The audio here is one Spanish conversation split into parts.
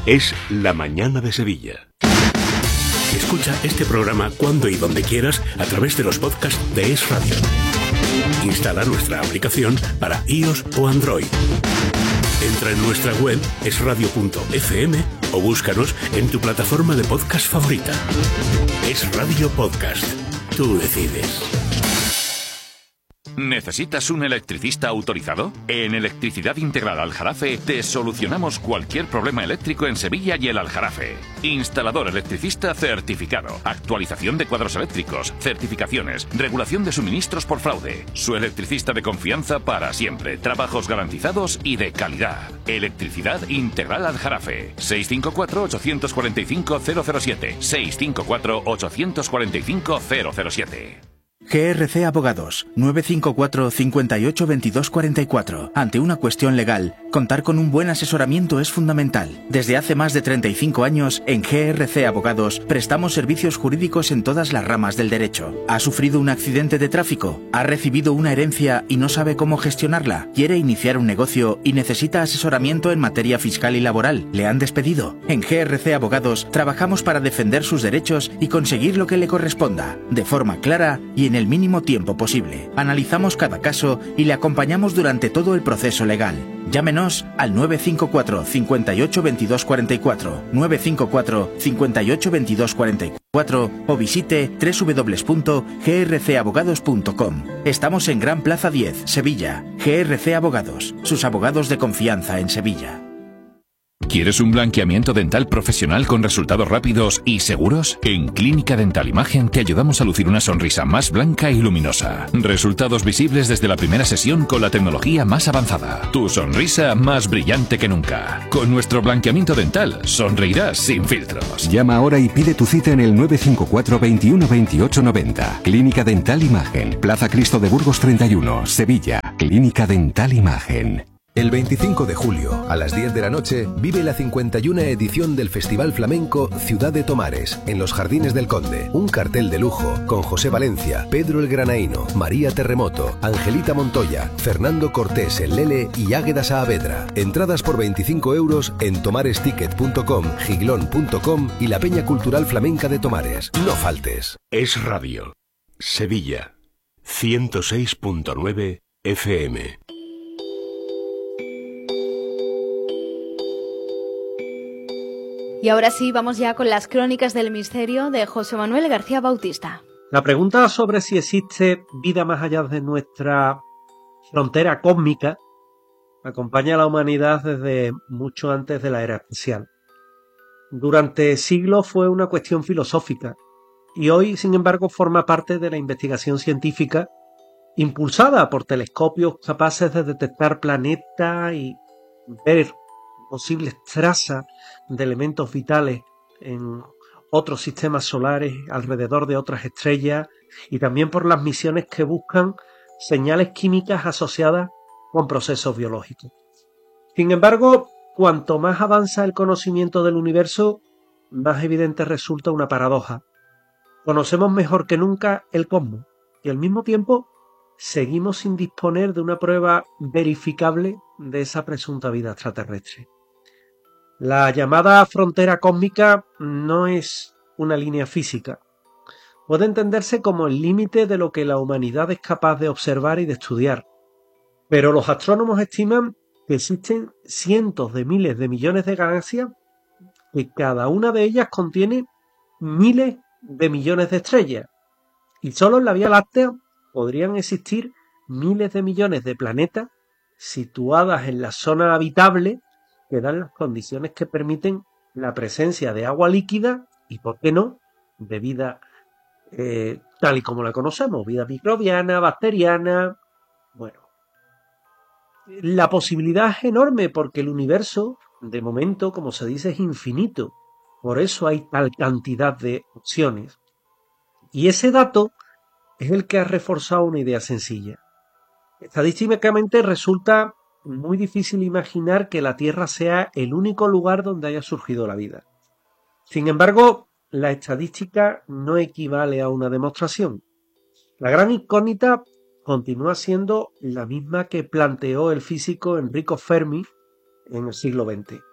es La Mañana de Sevilla. Escucha este programa cuando y donde quieras a través de los podcasts de Es Radio. Instala nuestra aplicación para iOS o Android. Entra en nuestra web esradio.fm o búscanos en tu plataforma de podcast favorita. Es Radio Podcast. Tú decides. ¿Necesitas un electricista autorizado? En Electricidad Integral Aljarafe te solucionamos cualquier problema eléctrico en Sevilla y el Aljarafe. Instalador electricista certificado, actualización de cuadros eléctricos, certificaciones, regulación de suministros por fraude. Su electricista de confianza para siempre, trabajos garantizados y de calidad. Electricidad Integral Aljarafe. 654-845-007. 654-845-007. GRC Abogados, 954 58 22 44. Ante una cuestión legal, contar con un buen asesoramiento es fundamental. Desde hace más de 35 años, en GRC Abogados, prestamos servicios jurídicos en todas las ramas del derecho. ¿Ha sufrido un accidente de tráfico? ¿Ha recibido una herencia y no sabe cómo gestionarla? ¿Quiere iniciar un negocio y necesita asesoramiento en materia fiscal y laboral? ¿Le han despedido? En GRC Abogados, trabajamos para defender sus derechos y conseguir lo que le corresponda, de forma clara y en el mínimo tiempo posible. Analizamos cada caso y le acompañamos durante todo el proceso legal. Llámenos al 954 58 22 44, 954 58 22 44 o visite www.grcabogados.com. Estamos en Gran Plaza 10, Sevilla. GRC Abogados, sus abogados de confianza en Sevilla. ¿Quieres un blanqueamiento dental profesional con resultados rápidos y seguros? En Clínica Dental Imagen te ayudamos a lucir una sonrisa más blanca y luminosa. Resultados visibles desde la primera sesión con la tecnología más avanzada. Tu sonrisa más brillante que nunca. Con nuestro blanqueamiento dental sonreirás sin filtros. Llama ahora y pide tu cita en el 954 21 28 90. Clínica Dental Imagen, Plaza Cristo de Burgos 31, Sevilla. Clínica Dental Imagen. El 25 de julio, a las 10 de la noche, vive la 51ª edición del Festival Flamenco Ciudad de Tomares, en los Jardines del Conde. Un cartel de lujo, con José Valencia, Pedro el Granaíno, María Terremoto, Angelita Montoya, Fernando Cortés el Lele y Águeda Saavedra. Entradas por 25 euros en tomaresticket.com, giglón.com y la Peña Cultural Flamenca de Tomares. No faltes. Es Radio. Sevilla. 106.9 FM. Y ahora sí, vamos ya con las crónicas del misterio de José Manuel García Bautista. La pregunta sobre si existe vida más allá de nuestra frontera cósmica acompaña a la humanidad desde mucho antes de la era espacial. Durante siglos fue una cuestión filosófica y hoy, sin embargo, forma parte de la investigación científica impulsada por telescopios capaces de detectar planetas y ver posibles trazas de elementos vitales en otros sistemas solares alrededor de otras estrellas y también por las misiones que buscan señales químicas asociadas con procesos biológicos. Sin embargo, cuanto más avanza el conocimiento del universo, más evidente resulta una paradoja. Conocemos mejor que nunca el cosmos y al mismo tiempo seguimos sin disponer de una prueba verificable de esa presunta vida extraterrestre. La llamada frontera cósmica no es una línea física. Puede entenderse como el límite de lo que la humanidad es capaz de observar y de estudiar. Pero los astrónomos estiman que existen cientos de miles de millones de galaxias y cada una de ellas contiene miles de millones de estrellas. Y solo en la Vía Láctea podrían existir miles de millones de planetas situadas en la zona habitable que dan las condiciones que permiten la presencia de agua líquida y, ¿por qué no?, de vida tal y como la conocemos, vida microbiana, bacteriana. Bueno, la posibilidad es enorme porque el universo, de momento, como se dice, es infinito. Por eso hay tal cantidad de opciones. Y ese dato es el que ha reforzado una idea sencilla. Estadísticamente resulta muy difícil imaginar que la Tierra sea el único lugar donde haya surgido la vida. Sin embargo, la estadística no equivale a una demostración. La gran incógnita continúa siendo la misma que planteó el físico Enrico Fermi en el siglo XX.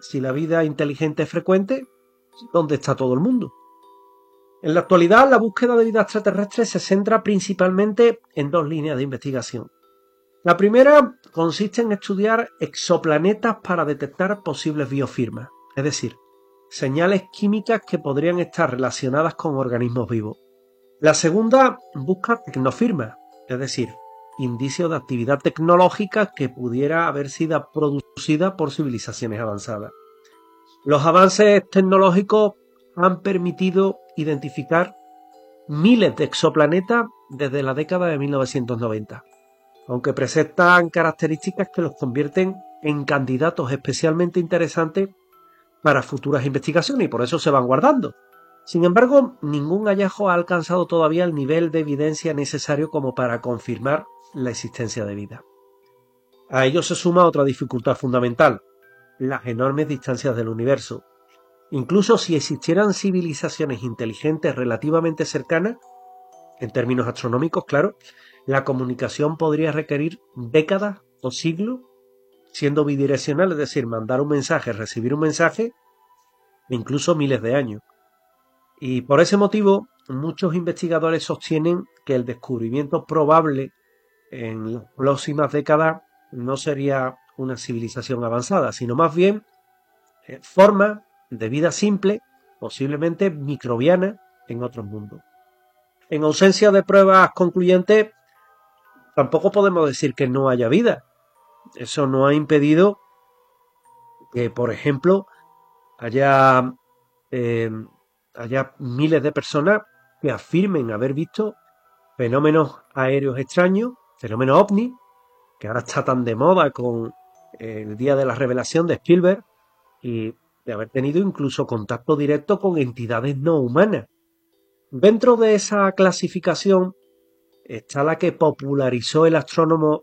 si la vida inteligente es frecuente, ¿dónde está todo el mundo? En la actualidad, la búsqueda de vida extraterrestre se centra principalmente en dos líneas de investigación. La primera consiste en estudiar exoplanetas para detectar posibles biofirmas, es decir, señales químicas que podrían estar relacionadas con organismos vivos. La segunda busca tecnofirmas, es decir, indicios de actividad tecnológica que pudiera haber sido producida por civilizaciones avanzadas. Los avances tecnológicos han permitido identificar miles de exoplanetas desde la década de 1990, aunque presentan características que los convierten en candidatos especialmente interesantes para futuras investigaciones y por eso se van guardando. Sin embargo, ningún hallazgo ha alcanzado todavía el nivel de evidencia necesario como para confirmar la existencia de vida. A ello se suma otra dificultad fundamental: las enormes distancias del universo. Incluso si existieran civilizaciones inteligentes relativamente cercanas, en términos astronómicos, claro, la comunicación podría requerir décadas o siglos, siendo bidireccional, es decir, mandar un mensaje, recibir un mensaje, e incluso miles de años. Y por ese motivo, muchos investigadores sostienen que el descubrimiento probable en las próximas décadas no sería una civilización avanzada, sino más bien forma de vida simple, posiblemente microbiana, en otros mundos. En ausencia de pruebas concluyentes, tampoco podemos decir que no haya vida. Eso no ha impedido que, por ejemplo, haya miles de personas que afirmen haber visto fenómenos aéreos extraños, fenómenos ovni, que ahora está tan de moda con el Día de la Revelación de Spielberg, y de haber tenido incluso contacto directo con entidades no humanas. Dentro de esa clasificación está la que popularizó el astrónomo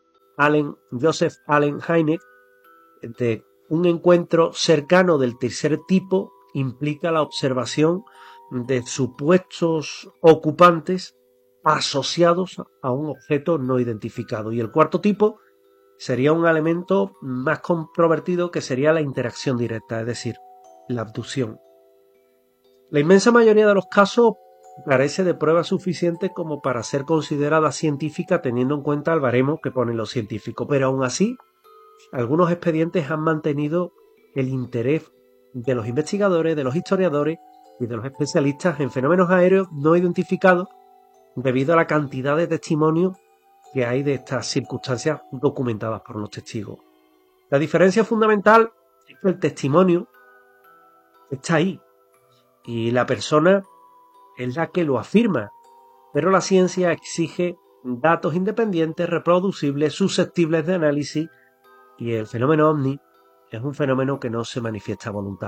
Joseph Allen Hynek, de un encuentro cercano del tercer tipo implica la observación de supuestos ocupantes asociados a un objeto no identificado. Y el cuarto tipo sería un elemento más controvertido, que sería la interacción directa, es decir, la abducción. La inmensa mayoría de los casos carece de pruebas suficientes como para ser considerada científica, teniendo en cuenta el baremo que ponen los científicos, pero aún así algunos expedientes han mantenido el interés de los investigadores, de los historiadores y de los especialistas en fenómenos aéreos no identificados, debido a la cantidad de testimonios que hay de estas circunstancias documentadas por los testigos. La diferencia fundamental es que el testimonio está ahí y la persona es la que lo afirma, pero la ciencia exige datos independientes, reproducibles, susceptibles de análisis, y el fenómeno ovni es un fenómeno que no se manifiesta a voluntad.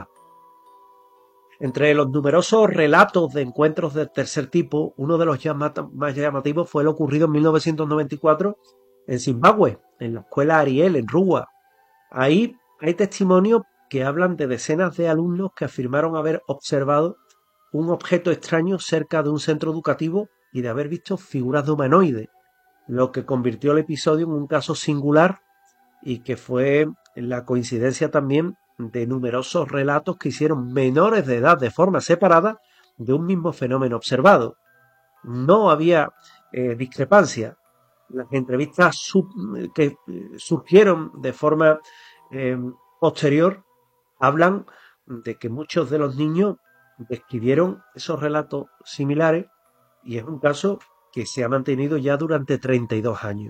Entre los numerosos relatos de encuentros del tercer tipo, uno de los más llamativos fue el ocurrido en 1994 en Zimbabue, en la escuela Ariel, en Ruwa. Ahí hay testimonios que hablan de decenas de alumnos que afirmaron haber observado un objeto extraño cerca de un centro educativo y de haber visto figuras de humanoides, lo que convirtió el episodio en un caso singular y que fue la coincidencia también de numerosos relatos que hicieron menores de edad de forma separada de un mismo fenómeno observado. No había discrepancia. Las entrevistas que surgieron de forma posterior hablan de que muchos de los niños describieron esos relatos similares, y es un caso que se ha mantenido ya durante 32 años.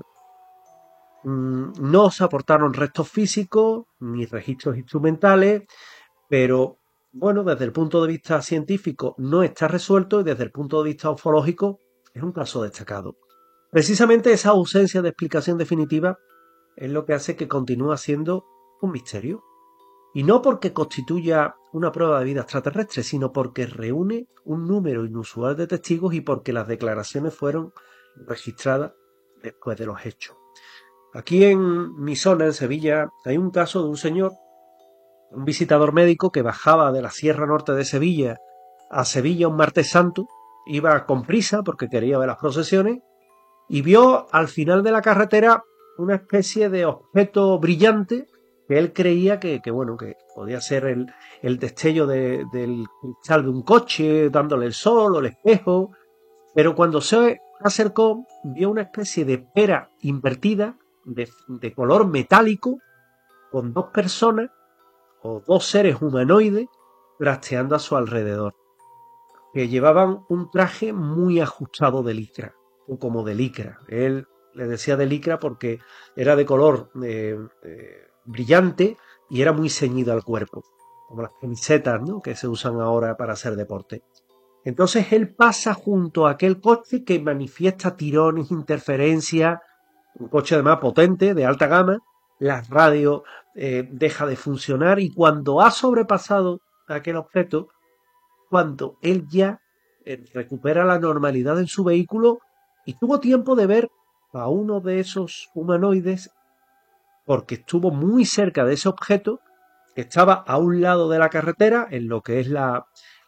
No se aportaron restos físicos ni registros instrumentales, pero bueno, desde el punto de vista científico no está resuelto, y desde el punto de vista ufológico es un caso destacado. Precisamente esa ausencia de explicación definitiva es lo que hace que continúe siendo un misterio. Y no porque constituya una prueba de vida extraterrestre, sino porque reúne un número inusual de testigos y porque las declaraciones fueron registradas después de los hechos. Aquí en mi zona, en Sevilla, hay un caso de un señor, un visitador médico que bajaba de la Sierra Norte de Sevilla a Sevilla un martes santo, iba con prisa porque quería ver las procesiones, y vio al final de la carretera una especie de objeto brillante él creía que podía ser el destello del cristal de un coche, dándole el sol o el espejo, pero cuando se acercó vio una especie de pera invertida de color metálico con dos personas o dos seres humanoides trasteando a su alrededor, que llevaban un traje muy ajustado de licra, o como de licra. Él le decía de licra porque era de color brillante y era muy ceñido al cuerpo, como las camisetas, ¿no?, que se usan ahora para hacer deporte. Entonces él pasa junto a aquel coche que manifiesta tirones, interferencias, un coche además potente, de alta gama, la radio deja de funcionar y cuando ha sobrepasado aquel objeto, cuando él ya recupera la normalidad en su vehículo y tuvo tiempo de ver a uno de esos humanoides porque estuvo muy cerca de ese objeto que estaba a un lado de la carretera, en lo que es la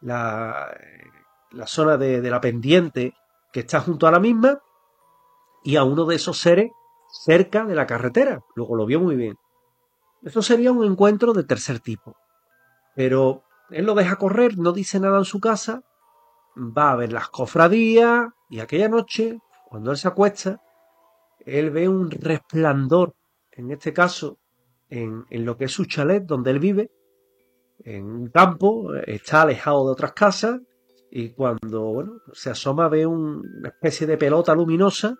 zona de la pendiente que está junto a la misma, y a uno de esos seres cerca de la carretera. Luego lo vio muy bien. Eso sería un encuentro de tercer tipo. Pero él lo deja correr, no dice nada en su casa, va a ver las cofradías, y aquella noche, cuando él se acuesta, él ve un resplandor, en este caso, en lo que es su chalet, donde él vive, en un campo, está alejado de otras casas, y cuando se asoma ve una especie de pelota luminosa,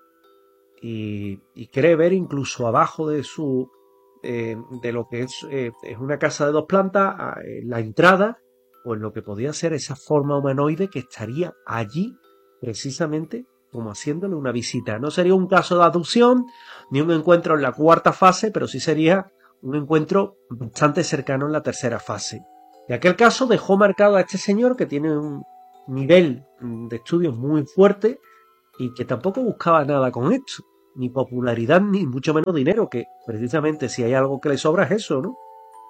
y cree ver incluso abajo de lo que es una casa de 2 plantas, la entrada, o en lo que podía ser esa forma humanoide que estaría allí precisamente como haciéndole una visita. No sería un caso de abducción ni un encuentro en la 4ª fase, pero sí sería un encuentro bastante cercano en la 3ª fase. En aquel caso dejó marcado a este señor, que tiene un nivel de estudios muy fuerte y que tampoco buscaba nada con esto, ni popularidad ni mucho menos dinero, que precisamente si hay algo que le sobra es eso, ¿no?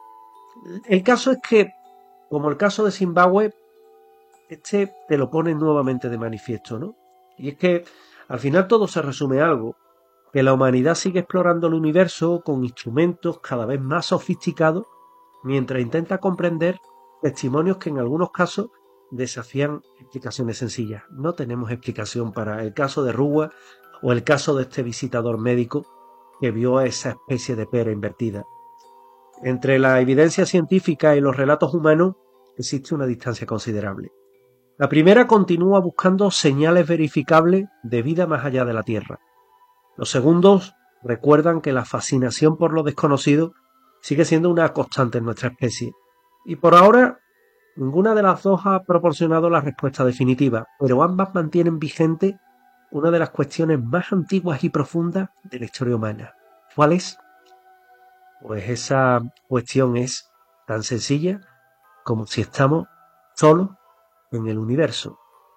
El caso es que, como el caso de Zimbabue, te lo pone nuevamente de manifiesto, ¿no? Y es que al final todo se resume a algo, que la humanidad sigue explorando el universo con instrumentos cada vez más sofisticados, mientras intenta comprender testimonios que en algunos casos desafían explicaciones sencillas. No tenemos explicación para el caso de Ruwa o el caso de este visitador médico que vio a esa especie de pera invertida. Entre la evidencia científica y los relatos humanos existe una distancia considerable. La primera continúa buscando señales verificables de vida más allá de la Tierra. Los segundos recuerdan que la fascinación por lo desconocido sigue siendo una constante en nuestra especie. Y por ahora, ninguna de las dos ha proporcionado la respuesta definitiva, pero ambas mantienen vigente una de las cuestiones más antiguas y profundas de la historia humana. ¿Cuál es? Pues esa cuestión es tan sencilla como si estamos solos en el universo.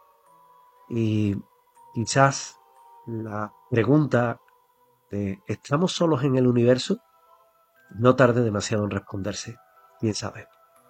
Y quizás la pregunta de ¿estamos solos en el universo? No tarde demasiado en responderse. ¿Quién sabe?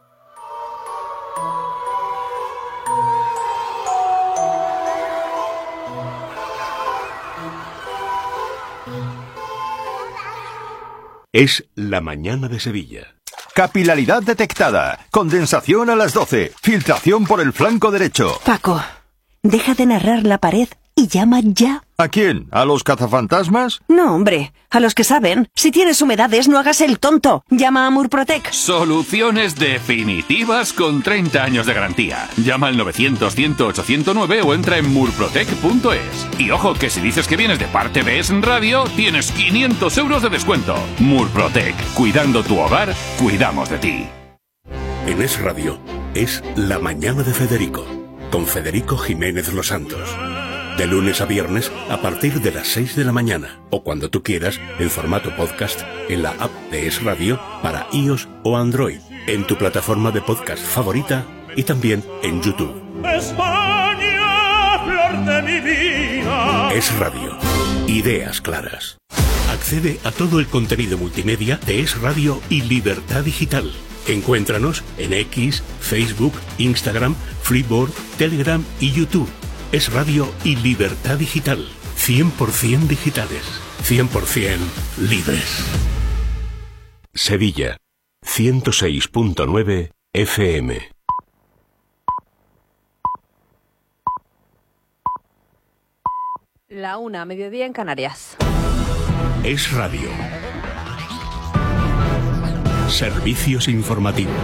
Es La Mañana de Sevilla. Capilaridad detectada. Condensación a las 12. Filtración por el flanco derecho. Paco, deja de narrar la pared y llama ya. ¿A quién? ¿A los cazafantasmas? No, hombre, a los que saben. Si tienes humedades, no hagas el tonto. Llama a Murprotec. Soluciones definitivas con 30 años de garantía. Llama al 900-108-109 o entra en murprotec.es. Y ojo, que si dices que vienes de parte de Es Radio, tienes 500 euros de descuento. Murprotec. Cuidando tu hogar, cuidamos de ti. En Es Radio es La Mañana de Federico, con Federico Jiménez Los Santos. De lunes a viernes a partir de las 6 de la mañana o cuando tú quieras en formato podcast en la app de Es Radio para iOS o Android, en tu plataforma de podcast favorita y también en YouTube. España, flor de mi vida. Es Radio. Ideas claras. Accede a todo el contenido multimedia de Es Radio y Libertad Digital. Encuéntranos en X, Facebook, Instagram, Freeboard, Telegram y YouTube. Es Radio y Libertad Digital. 100% digitales. 100% libres. Sevilla, 106.9 FM. La 1, mediodía en Canarias. Es Radio. Servicios informativos.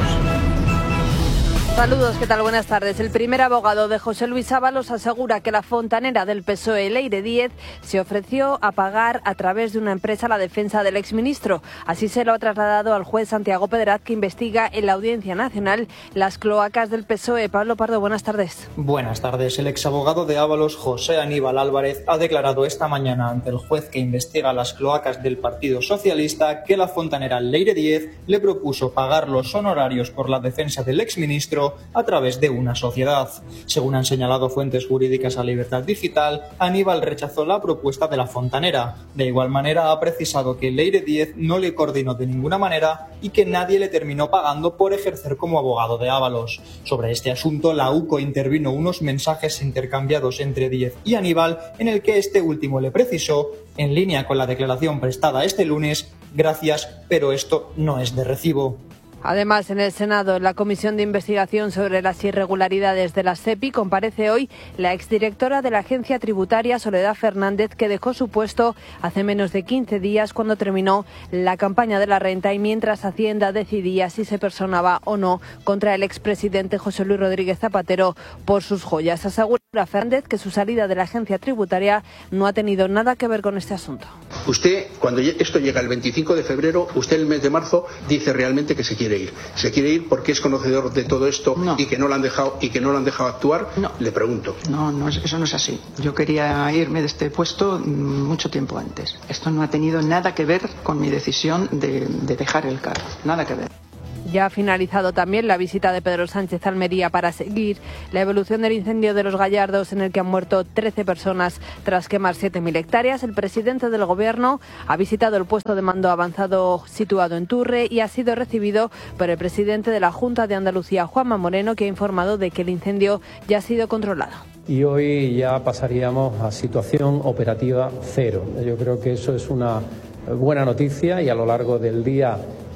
Saludos, ¿qué tal? Buenas tardes. El primer abogado de José Luis Ábalos asegura que la fontanera del PSOE, Leire Díez, se ofreció a pagar a través de una empresa la defensa del exministro. Así se lo ha trasladado al juez Santiago Pedraz, que investiga en la Audiencia Nacional las cloacas del PSOE. Pablo Pardo, buenas tardes. Buenas tardes. El exabogado de Ábalos, José Aníbal Álvarez, ha declarado esta mañana ante el juez que investiga las cloacas del Partido Socialista que la fontanera Leire Díez le propuso pagar los honorarios por la defensa del exministro a través de una sociedad. Según han señalado fuentes jurídicas a Libertad Digital, Aníbal rechazó la propuesta de la fontanera. De igual manera, ha precisado que Leire Díez no le coordinó de ninguna manera y que nadie le terminó pagando por ejercer como abogado de Ábalos. Sobre este asunto, la UCO intervino unos mensajes intercambiados entre Díez y Aníbal, en el que este último le precisó, en línea con la declaración prestada este lunes: gracias, pero esto no es de recibo. Además, en el Senado, en la Comisión de Investigación sobre las irregularidades de la SEPI, comparece hoy la exdirectora de la Agencia Tributaria, Soledad Fernández, que dejó su puesto hace menos de 15 días cuando terminó la campaña de la renta y mientras Hacienda decidía si se personaba o no contra el expresidente José Luis Rodríguez Zapatero por sus joyas. Asegura Fernández que su salida de la Agencia Tributaria no ha tenido nada que ver con este asunto. Usted, cuando esto llega el 25 de febrero, usted el mes de marzo dice realmente que se quiere ir. ¿Se quiere ir porque es conocedor de todo esto y que no lo han dejado actuar? No. Le pregunto. No, eso no es así. Yo quería irme de este puesto mucho tiempo antes. Esto no ha tenido nada que ver con mi decisión de dejar el cargo. Nada que ver. Ya ha finalizado también la visita de Pedro Sánchez a Almería para seguir la evolución del incendio de Los Gallardos, en el que han muerto 13 personas tras quemar 7.000 hectáreas. El presidente del Gobierno ha visitado el puesto de mando avanzado situado en Turre y ha sido recibido por el presidente de la Junta de Andalucía, Juanma Moreno, que ha informado de que el incendio ya ha sido controlado. Y hoy ya pasaríamos a situación operativa cero. Yo creo que eso es una buena noticia y a lo largo del día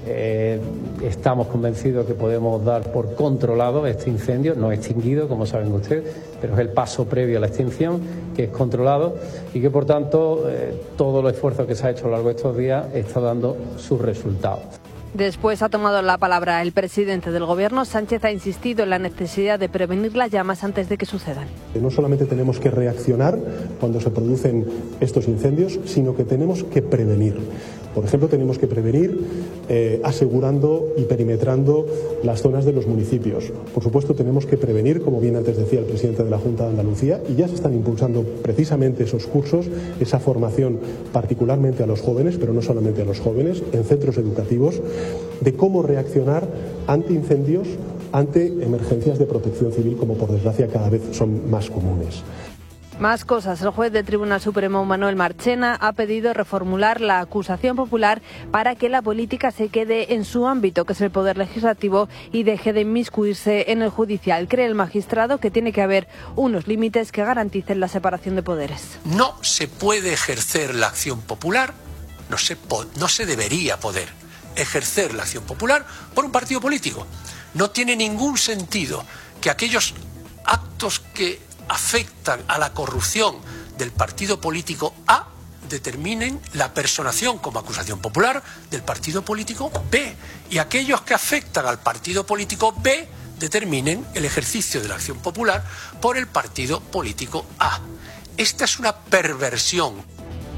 estamos convencidos que podemos dar por controlado este incendio, no extinguido, como saben ustedes, pero es el paso previo a la extinción, que es controlado y que, por tanto, todo el esfuerzo que se ha hecho a lo largo de estos días está dando sus resultados. Después ha tomado la palabra el presidente del Gobierno. Sánchez ha insistido en la necesidad de prevenir las llamas antes de que sucedan. No solamente tenemos que reaccionar cuando se producen estos incendios, sino que tenemos que prevenir. Por ejemplo, tenemos que prevenir asegurando y perimetrando las zonas de los municipios. Por supuesto, tenemos que prevenir, como bien antes decía el presidente de la Junta de Andalucía, y ya se están impulsando precisamente esos cursos, esa formación particularmente a los jóvenes, pero no solamente a los jóvenes, en centros educativos, de cómo reaccionar ante incendios, ante emergencias de protección civil, como por desgracia cada vez son más comunes. Más cosas. El juez del Tribunal Supremo, Manuel Marchena, ha pedido reformular la acusación popular para que la política se quede en su ámbito, que es el poder legislativo, y deje de inmiscuirse en el judicial. Cree el magistrado que tiene que haber unos límites que garanticen la separación de poderes. No se puede ejercer la acción popular, no se debería poder ejercer la acción popular por un partido político. No tiene ningún sentido que aquellos actos que afectan a la corrupción del partido político A determinen la personación como acusación popular del partido político B, y aquellos que afectan al partido político B determinen el ejercicio de la acción popular por el partido político A. Esta es una perversión.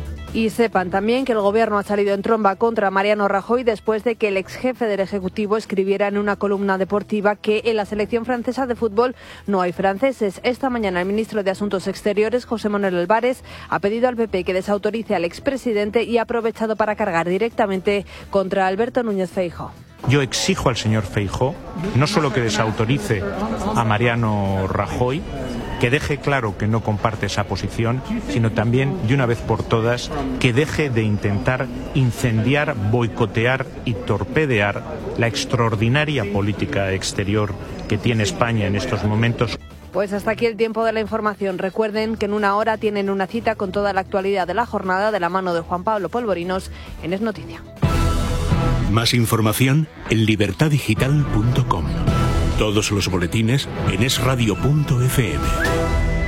Y sepan también que el Gobierno ha salido en tromba contra Mariano Rajoy después de que el exjefe del Ejecutivo escribiera en una columna deportiva que en la selección francesa de fútbol no hay franceses. Esta mañana el ministro de Asuntos Exteriores, José Manuel Álvarez, ha pedido al PP que desautorice al expresidente y ha aprovechado para cargar directamente contra Alberto Núñez Feijóo. Yo exijo al señor Feijóo no solo que desautorice a Mariano Rajoy, que deje claro que no comparte esa posición, sino también, de una vez por todas, que deje de intentar incendiar, boicotear y torpedear la extraordinaria política exterior que tiene España en estos momentos. Pues hasta aquí el tiempo de la información. Recuerden que en una hora tienen una cita con toda la actualidad de la jornada de la mano de Juan Pablo Polvorinos en Es Noticia. Más información en libertadigital.com. Todos los boletines en esradio.fm.